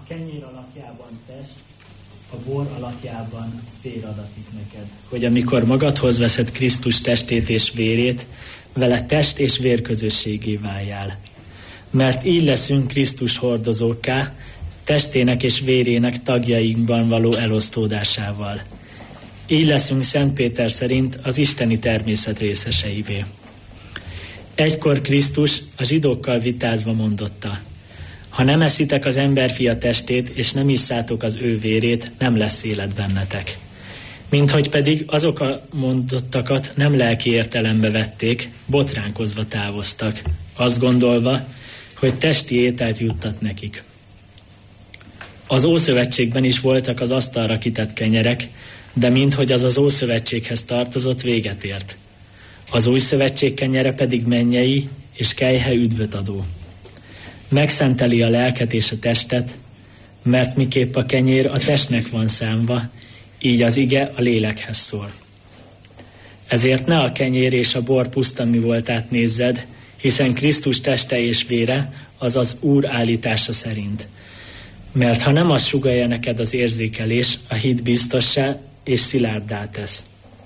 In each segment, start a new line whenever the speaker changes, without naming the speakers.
kenyér alakjában test, a bor alakjában vér adatik neked. Hogy amikor magadhoz veszed Krisztus testét és vérét, vele test és vér közösségé váljál. Mert így leszünk Krisztus hordozókká, testének és vérének tagjainkban való elosztódásával. Így leszünk Szent Péter szerint az isteni természet részeseivé. Egykor Krisztus a zsidókkal vitázva mondotta: ha nem eszitek az emberfia testét, és nem isszátok az ő vérét, nem lesz élet bennetek. Minthogy pedig azok a mondottakat nem lelki értelembe vették, botránkozva távoztak, azt gondolva, hogy testi ételt juttat nekik. Az Ószövetségben is voltak az asztalra kitett kenyerek, de minthogy az Ószövetséghez tartozott, véget ért. Az Új Szövetség kenyere pedig mennyei és kelyhe üdvöt adó. Megszenteli a lelket és a testet, mert miképp a kenyér a testnek van számva, így az ige a lélekhez szól. Ezért ne a kenyér és a bor puszta mi voltát nézzed, hiszen Krisztus teste és vére az az Úr állítása szerint. Mert ha nem az sugallja neked az érzékelés, a hit biztossá és szilárddá tesz.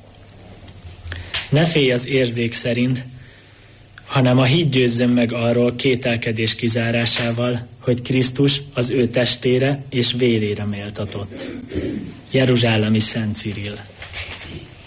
Ne félj az érzék szerint, hanem a hit győzzön meg arról kételkedés kizárásával, hogy Krisztus az ő testére és vérére méltatott. Jeruzsálemi Szent Cirill.